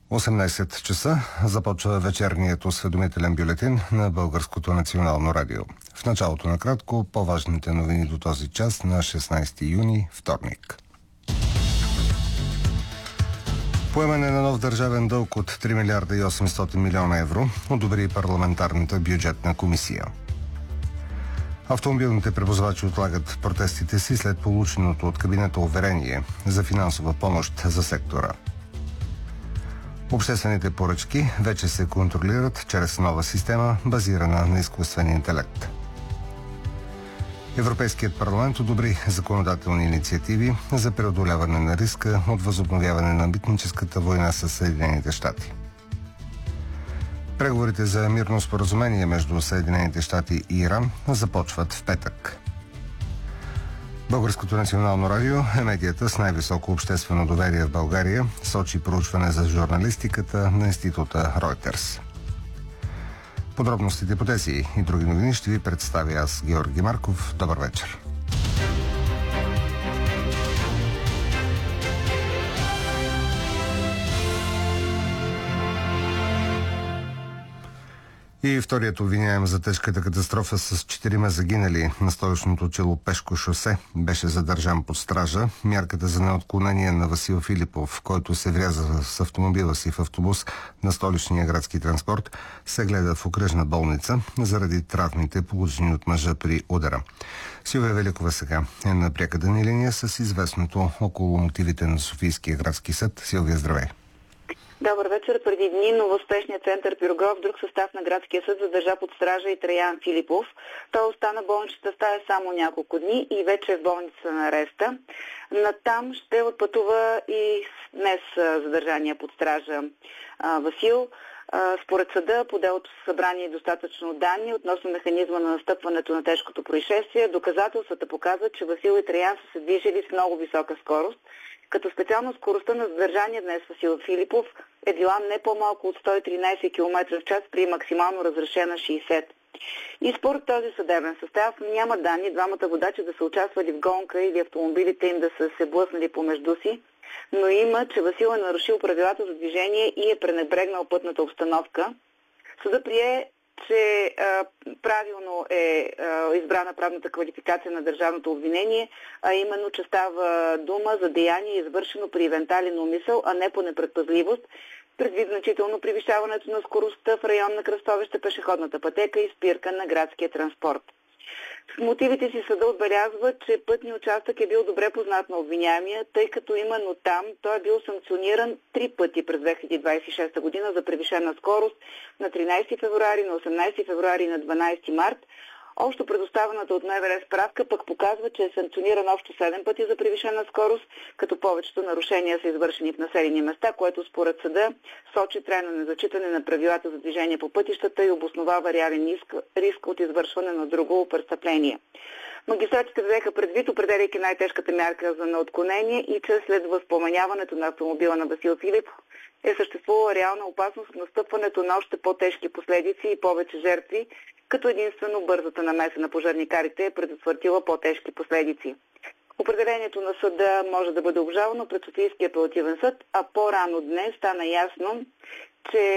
18 часа започва вечерният осведомителен бюлетин на Българското национално радио. В началото накратко по-важните новини до този час на 16 юни, вторник. Поемане на нов държавен дълг от 3 милиарда и 800 милиона евро одобри парламентарната бюджетна комисия. Автомобилните превозвачи отлагат протестите си след полученото от кабинета уверение за финансова помощ за сектора. Обществените поръчки вече се контролират чрез нова система, базирана на изкуствен интелект. Европейският парламент одобри законодателни инициативи за преодоляване на риска от възобновяване на митническата война с Съединените щати. Преговорите за мирно споразумение между Съединените щати и Иран започват в петък. Българското национално радио е медията с най-високо обществено доверие в България, сочи проучване за журналистиката на института Reuters. Подробностите по тези и други новини ще ви представя аз, Георги Марков. Добър вечер. И вторият обвиняем за тежката катастрофа с 4 загинали на столичното Челопешко шосе беше задържан под стража. Мярката за неотклонение на Васил Филипов, който се вряза с автомобила си в автобус на столичния градски транспорт, се гледа в окръжна болница заради травмите, получени от мъжа при удара. Силвия Великова сега е на пряката ни линия с известното около мотивите на Софийския градски съд. Силвия, здравей! Добър вечер. Преди дни новоспешният център Пирогов, друг състав на градския съд, задържа под стража и Траян Филипов. Той остана в болничната стая само няколко дни и вече е в болница на ареста. Натам ще отпътува и днес задържания под стража Васил. Според съда, по делото са събрани достатъчно данни относно механизма на настъпването на тежкото происшествие. Доказателствата показват, че Васил и Траян са се движили с много висока скорост, като специално скоростта на задържания днес Васил Филипов е била не по-малко от 113 км в час при максимално разрешена 60. И според този съдебен състав няма данни двамата водачи да са участвали в гонка или автомобилите им да са се блъснали помежду си, но има, че Васил е нарушил правилата за движение и е пренебрегнал пътната обстановка. Съда прие, че правилно е избрана правната квалификация на държавното обвинение, а именно, че става дума за деяние, извършено при евентуален умисъл, а не по непредпазливост, предвид значително превишаването на скоростта в район на кръстовище, пешеходната пътека и спирка на градския транспорт. В мотивите си съда отбелязва, че пътният участък е бил добре познат на обвиняемия, тъй като именно там той е бил санкциониран 3 пъти през 2026 година за превишена скорост на 13 февруари, на 18 февруари и на 12 март. Общо предоставената от МВР справка пък показва, че е санкциониран общо 7 пъти за превишена скорост, като повечето нарушения са извършени в населени места, което според съда сочи трайно незачитане на правилата за движение по пътищата и обосновава реален риск от извършване на друго престъпление. Магистратите взеха предвид, определяйки най-тежката мярка за неотклонение, и че след възпламеняването на автомобила на Васил Филипов е съществувала реална опасност от настъпването на още по-тежки последици и повече жертви, като единствено бързата намеса на пожарникарите е предотвратила по-тежки последици. Определението на съда може да бъде обжалвано пред Софийския апелативен съд, а по-рано днес стана ясно, че